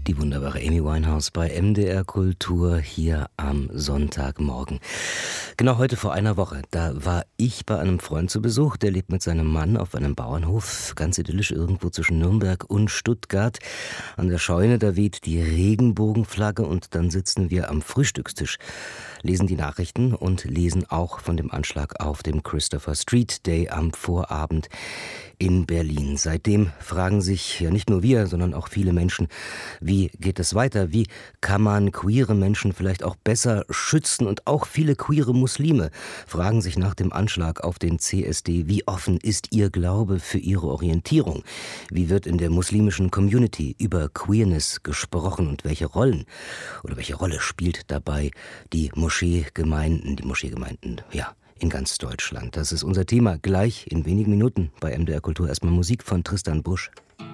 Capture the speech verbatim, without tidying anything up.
Die wunderbare Amy Winehouse bei M D R Kultur hier am Sonntagmorgen. Genau heute vor einer Woche, da war ich bei einem Freund zu Besuch, der lebt mit seinem Mann auf einem Bauernhof, ganz idyllisch irgendwo zwischen Nürnberg und Stuttgart. An der Scheune, da weht die Regenbogenflagge und dann sitzen wir am Frühstückstisch, lesen die Nachrichten und lesen auch von dem Anschlag auf dem Christopher Street Day am Vorabend in Berlin. Seitdem fragen sich ja nicht nur wir, sondern auch viele Menschen, wie geht es weiter? Wie kann man queere Menschen vielleicht auch besser schützen? Und auch viele queere Muslime fragen sich nach dem Anschlag auf den C S D, wie offen ist ihr Glaube für ihre Orientierung? Wie wird in der muslimischen Community über Queerness gesprochen und welche Rollen oder welche Rolle spielt dabei die Moscheegemeinden, die Moscheegemeinden, ja, in ganz Deutschland. Das ist unser Thema gleich in wenigen Minuten bei M D R Kultur. Erstmal Musik von Tristan Busch.